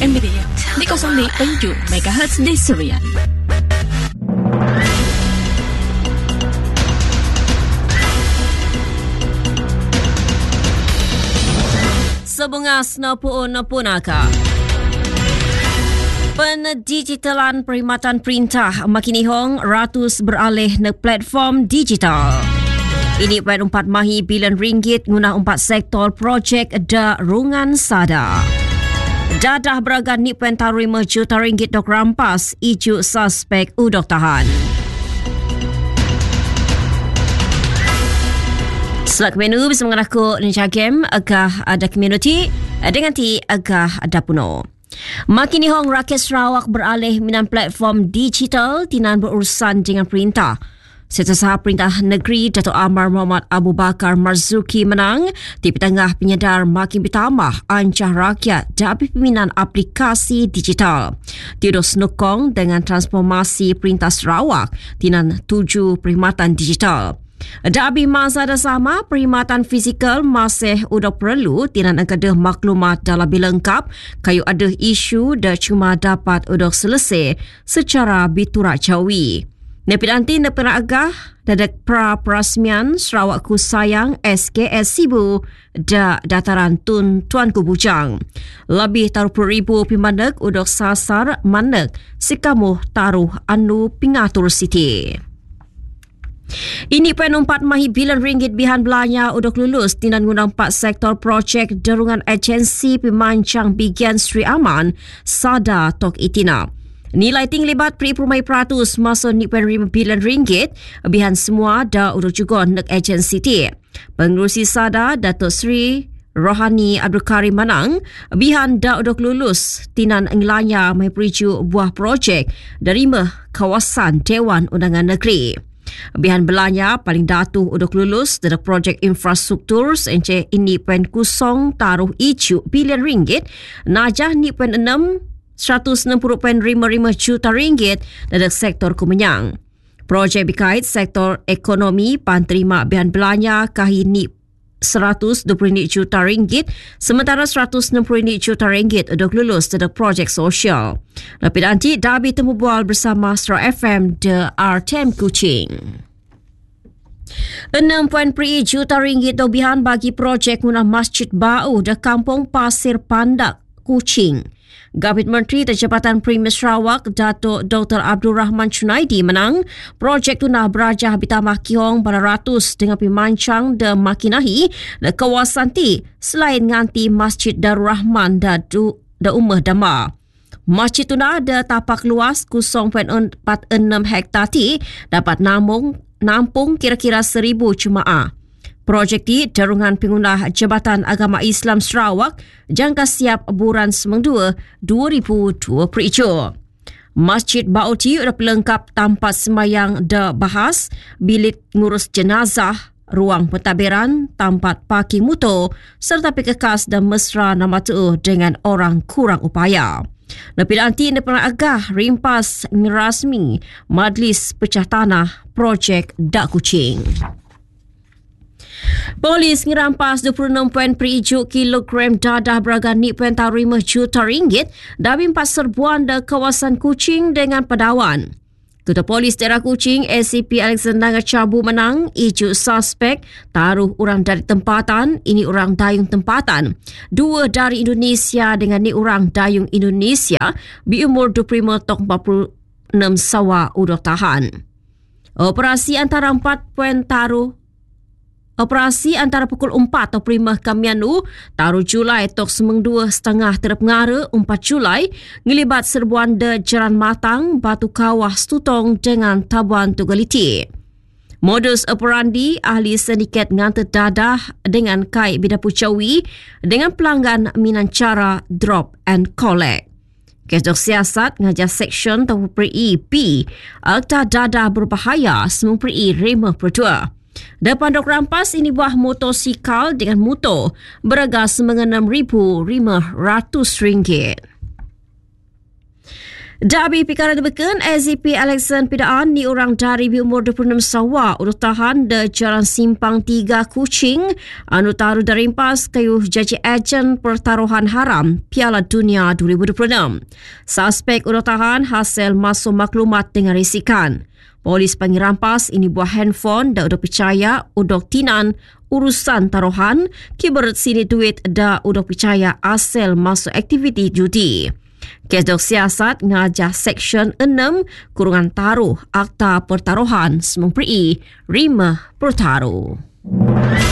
MBD di 02.7 MHz di Serian. Sebungas napunaka. Pendigitalan perkhidmatan perintah makin ihong ratus beralih ke platform digital. Ini pada 4 mahi bilion ringgit guna 4 sektor projek darungan sada. Dadah beragan ni pentarui juta ringgit dok rampas ijuk suspek udok tahan. Selak menu bersama dengan aku Ninja Game agak ada community dengan ti agak ada puno. Makin ihong rakyat Sarawak beralih minan platform digital tinan berurusan dengan perintah. Setiausaha Perintah Negeri Dato' Amar Muhammad Abu Bakar Marzuki menang di tengah penyedar makin bertambah ancah rakyat dari peminat aplikasi digital. Tiada senukong dengan transformasi Perintah Sarawak tinan 7 perkhidmatan digital. Dabi masa dah sama, perkhidmatan fizikal masih udah perlu tinan angkada maklumat dah lebih lengkap kayu ada isu dah cuma dapat udah selesai secara biturak jawi. Nepi nanti nepena agah dadak pra-perasmian Sarawak Ku Sayang SKS Sibu da dataran Tuanku Bujang. Lebih taruh 10,000 pimanek udok sasar manek sikamuh taruh anu pingatur Siti. Ini pen 4 mahi bilion ringgit bihan belanja udok lulus tinan ngundang 4 sektor projek derungan agensi pemancang bigian Sri Aman Sada Tok Itina. Nilai tinglibat 10% masa ni pen 5 bilion ringgit bihan semua dah udok juga nek agensi ti. Pengurusi Sada Datuk Sri Rohani Abdul Karim Manang bihan dah udok lulus tinan ngelanya mai periju buah projek dari kawasan Dewan Undangan Negeri. Bihan belanja paling datuh udok lulus dari projek infrastruktur sence ini pen kusong taruh icu bilion ringgit najah ni pen 160.55 juta ringgit dari sektor Kumenyang. Projek berkait sektor ekonomi panterima bihan belanja kahini 120 juta ringgit sementara 160 juta ringgit udok lulus dari projek sosial. Lebih nanti Dabi temu bual bersama Astro FM The RTM Kuching. 6.3 juta ringgit dobihan bagi projek guna Masjid Bau di Kampung Pasir Pandak, Kuching. Gabit Menteri Jabatan Premier Sarawak Dato' Dr. Abdul Rahman Chunaidi menang projek tunah berajah bitambah kihong pada ratus dengan pimancang de makinahi de kawasan ti selain nganti Masjid Darul Rahman da Ummah Dama. Masjid tunah ada tapak luas 0.46 hektar ti dapat nampung kira-kira 1,000 jemaah. Projek ini darungan pengguna Jabatan Agama Islam Sarawak jangka siap bulan Semang 2027. Masjid Bauti sudah pelengkap tempat sembahyang dah bahas, bilik ngurus jenazah, ruang pentadbiran, tempat parking motor serta pekekas dan mesra nama tu dengan orang kurang upaya. Lebih nanti pernah agah rimpas rasmi Majlis Pecah Tanah Projek Dak Kuching. Polis ngerampas 26.7 kilogram dadah beragan ni pentarui juta ringgit dari 4 serbuan di kawasan Kuching dengan Padawan. Ketua Polis Daerah Kuching ACP Alexander Cabu menang ijuk suspek taruh orang dari tempatan, ini orang dayung tempatan. 2 dari Indonesia dengan ni orang dayung Indonesia berumur 25 tok 46 sawa udok tahan. Operasi antara pukul 4 atau 5 Kamianu, taruh Julai tok semeng 2.5 terap ngara 4 Julai, ngelibat serbuan de Jalan Matang, Batu Kawah Stutong dengan Tabuan Tugaliti. Modus operandi ahli sindiket ngantar dadah dengan kai bidapu cawi dengan pelanggan minan cara drop and collect. Kesdok siasat ngajar seksyen atau PRI P, akta dadah berbahaya semung PRI 52. Depan dok rampas ini buah motosikal dengan motor berharga RM6,500. Dabi perkara dibeken SCP Alexan Pidaan ni orang dari berumur 26 sawa urut tahan de Jalan Simpang 3 Kuching anu taruh dari impas kayu jaji ejen pertaruhan haram Piala Dunia 2026. Suspek urut tahan hasil masuk maklumat dengan risikan. Polis panggil rampas ini buah handphone dah udah percaya udok tinan urusan taruhan kiberat sini duit dah udah percaya asal masuk aktiviti judi. Kes dok siasat ngajah Seksyen 6 kurungan taruh Akta Pertaruhan Semung Peri Rima Pertaruh.